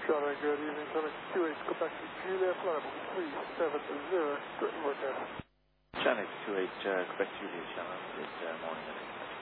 Charlie, good evening. Charlie 28, Quebec to Juliet, flight 370, good morning. Charlie 28, Quebec Juliet, Charlie, good morning.